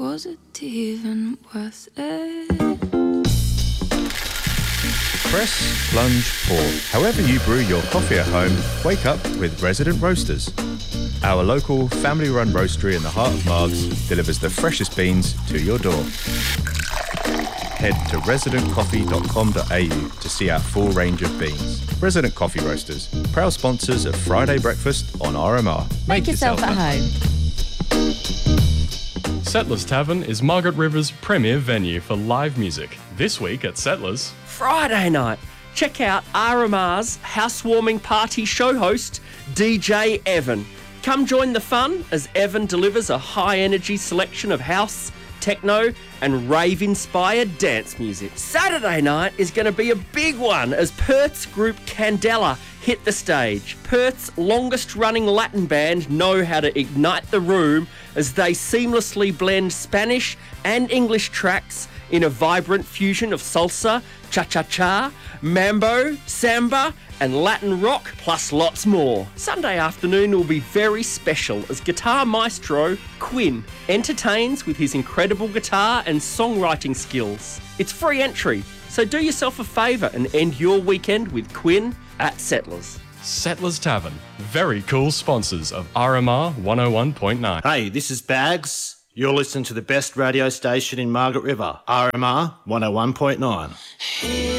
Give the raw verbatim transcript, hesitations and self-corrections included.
Was it even worth it? Press, plunge, pour. However you brew your coffee at home, wake up with Resident Roasters. Our local, family-run roastery in the heart of Margs delivers the freshest beans to your door. Head to resident coffee dot com dot a u to see our full range of beans. Resident Coffee Roasters, proud sponsors of Friday Breakfast on R M R. Make, Make yourself, yourself at home. Settlers Tavern is Margaret River's premier venue for live music. This week at Settlers... Friday night. Check out R M R's housewarming party show host, D J Evan. Come join the fun as Evan delivers a high-energy selection of house, techno and rave-inspired dance music. Saturday night is going to be a big one as Perth's group Candela hit the stage. Perth's longest-running Latin band know how to ignite the room as they seamlessly blend Spanish and English tracks in a vibrant fusion of salsa, cha-cha-cha, mambo, samba and Latin rock, plus lots more. Sunday afternoon will be very special as guitar maestro Quinn entertains with his incredible guitar and songwriting skills. It's free entry, so do yourself a favour and end your weekend with Quinn at Settlers. Settlers Tavern, very cool sponsors of R M R one oh one point nine. Hey, this is Bags. You're listening to the best radio station in Margaret River, R M R one oh one point nine.